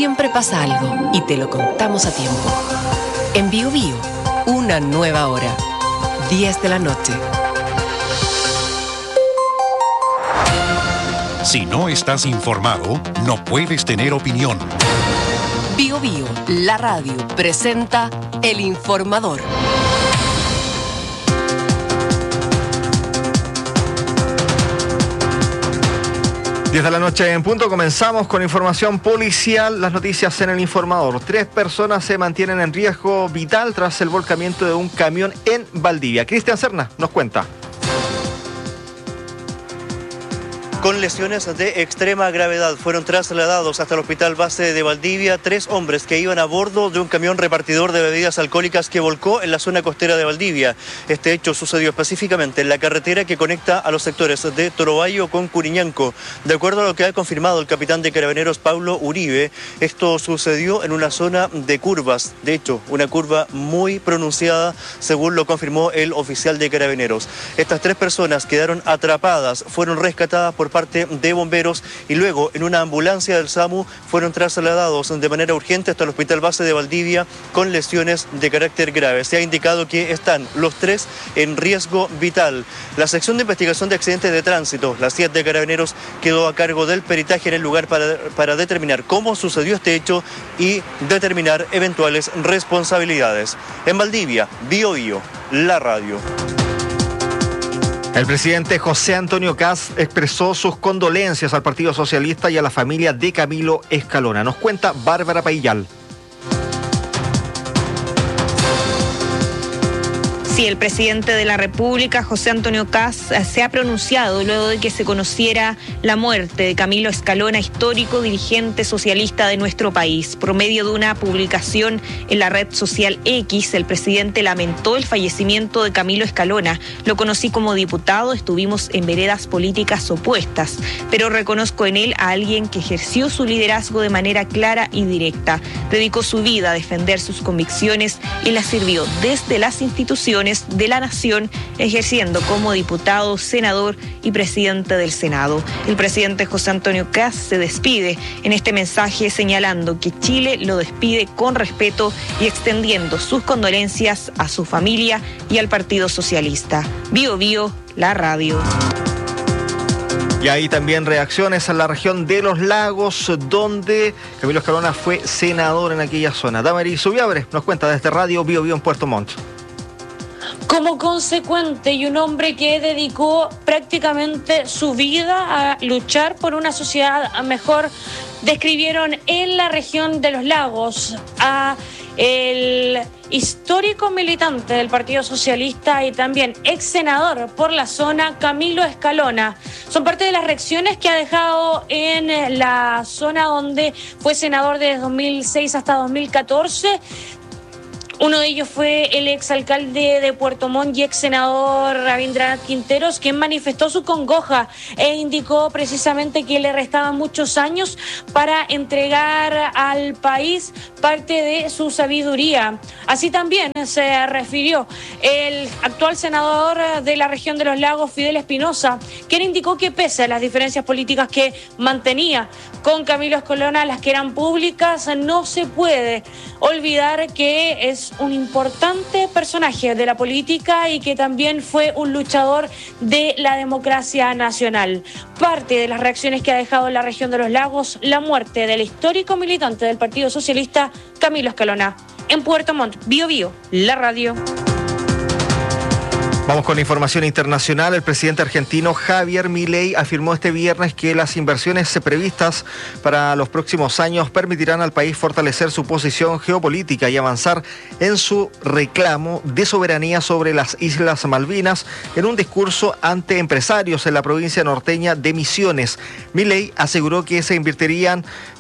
siempre pasa algo y te lo contamos a tiempo. En Bio Bio, una nueva hora. 10 de la noche. Si no estás informado, no puedes tener opinión. Bio Bio, la radio, presenta El Informador. 10 de la noche en punto, comenzamos con información policial, las noticias en El Informador. 3 personas se mantienen en riesgo vital tras el volcamiento de un camión en Valdivia. Cristian Serna nos cuenta. Con lesiones de extrema gravedad fueron trasladados hasta el hospital base de Valdivia 3 hombres que iban a bordo de un camión repartidor de bebidas alcohólicas que volcó en la zona costera de Valdivia. Este hecho sucedió específicamente en la carretera que conecta a los sectores de Torobayo con Curiñanco. De acuerdo a lo que ha confirmado el capitán de Carabineros Paulo Uribe, esto sucedió en una zona de curvas, de hecho, una curva muy pronunciada, según lo confirmó el oficial de Carabineros. Estas 3 personas quedaron atrapadas, fueron rescatadas por parte de bomberos y luego en una ambulancia del SAMU fueron trasladados de manera urgente hasta el hospital base de Valdivia con lesiones de carácter grave. Se ha indicado que están los 3 en riesgo vital. La sección de investigación de accidentes de tránsito, la CIAT de Carabineros, quedó a cargo del peritaje en el lugar para determinar cómo sucedió este hecho y determinar eventuales responsabilidades. En Valdivia, Bio Bio, la radio. El presidente José Antonio Kast expresó sus condolencias al Partido Socialista y a la familia de Camilo Escalona. Nos cuenta Bárbara Paillal. Sí, el presidente de la República, José Antonio Kast, se ha pronunciado luego de que se conociera la muerte de Camilo Escalona, histórico dirigente socialista de nuestro país. Por medio de una publicación en la red social X, el presidente lamentó el fallecimiento de Camilo Escalona. Lo conocí como diputado, estuvimos en veredas políticas opuestas, pero reconozco en él a alguien que ejerció su liderazgo de manera clara y directa. Dedicó su vida a defender sus convicciones y las sirvió desde las instituciones de la nación, ejerciendo como diputado, senador y presidente del Senado. El presidente José Antonio Kast se despide en este mensaje señalando que Chile lo despide con respeto y extendiendo sus condolencias a su familia y al Partido Socialista. Bio Bio, la radio. Y ahí también reacciones en la región de Los Lagos, donde Camilo Escalona fue senador en aquella zona. Damaris Subiabre nos cuenta desde Radio Bio Bio en Puerto Montt. Como consecuente y un hombre que dedicó prácticamente su vida a luchar por una sociedad mejor, describieron en la región de Los Lagos a el histórico militante del Partido Socialista y también ex senador por la zona, Camilo Escalona. Son parte de las reacciones que ha dejado en la zona donde fue senador desde 2006 hasta 2014. Uno de ellos fue el exalcalde de Puerto Montt y ex senador Rabindranath Quinteros, quien manifestó su congoja e indicó precisamente que le restaban muchos años para entregar al país parte de su sabiduría. Así también se refirió el actual senador de la región de Los Lagos, Fidel Espinosa, quien indicó que pese a las diferencias políticas que mantenía con Camilo Escalona, las que eran públicas, no se puede olvidar que es un importante personaje de la política y que también fue un luchador de la democracia nacional. Parte de las reacciones que ha dejado en la región de Los Lagos la muerte del histórico militante del Partido Socialista, Camilo Escalona. En Puerto Montt, Bio Bio, la radio. Vamos con la información internacional. El presidente argentino Javier Milei afirmó este viernes que las inversiones previstas para los próximos años permitirán al país fortalecer su posición geopolítica y avanzar en su reclamo de soberanía sobre las Islas Malvinas en un discurso ante empresarios en la provincia norteña de Misiones. Milei aseguró que se invertirían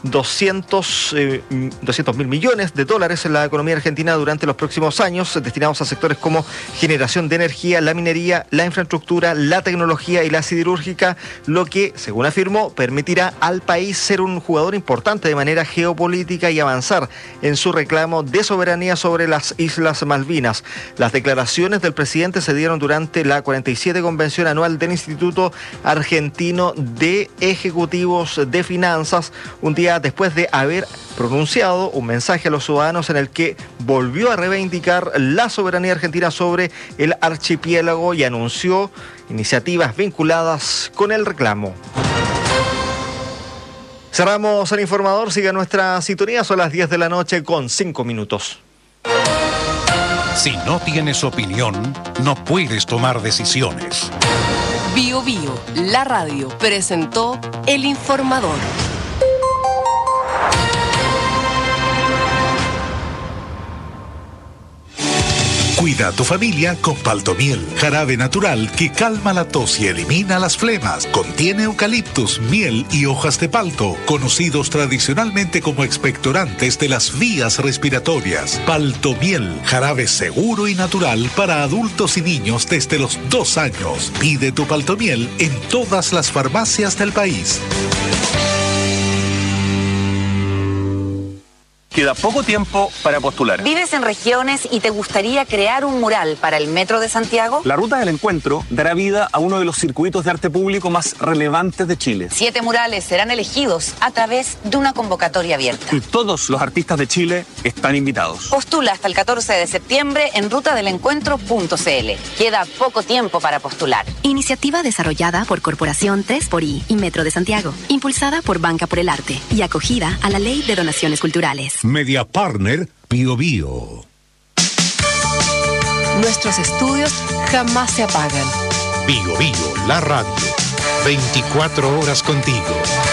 200.000 millones de dólares en la economía argentina durante los próximos años, destinados a sectores como generación de energía, la minería, la infraestructura, la tecnología y la siderúrgica, lo que, según afirmó, permitirá al país ser un jugador importante de manera geopolítica y avanzar en su reclamo de soberanía sobre las Islas Malvinas. Las declaraciones del presidente se dieron durante la 47 convención anual del Instituto Argentino de Ejecutivos de Finanzas, un día después de haber pronunciado un mensaje a los ciudadanos en el que volvió a reivindicar la soberanía argentina sobre el archipiélago y anunció iniciativas vinculadas con el reclamo. Cerramos el informador, siga nuestra sintonía, son las 10 de la noche con 5 minutos. Si no tienes opinión, no puedes tomar decisiones. Bio Bio, la radio, presentó El Informador. Cuida a tu familia con Paltomiel, jarabe natural que calma la tos y elimina las flemas. Contiene eucaliptus, miel y hojas de palto, conocidos tradicionalmente como expectorantes de las vías respiratorias. Paltomiel, jarabe seguro y natural para adultos y niños desde los 2 años. Pide tu Paltomiel en todas las farmacias del país. Queda poco tiempo para postular. ¿Vives en regiones y te gustaría crear un mural para el Metro de Santiago? La Ruta del Encuentro dará vida a uno de los circuitos de arte público más relevantes de Chile. 7 murales serán elegidos a través de una convocatoria abierta. Y todos los artistas de Chile están invitados. Postula hasta el 14 de septiembre en rutadelencuentro.cl. Queda poco tiempo para postular. Iniciativa desarrollada por Corporación 3xI y Metro de Santiago. Impulsada por Banca por el Arte y acogida a la Ley de Donaciones Culturales. Media Partner Bio Bio. Nuestros estudios jamás se apagan. Bio Bio, la radio. 24 horas contigo.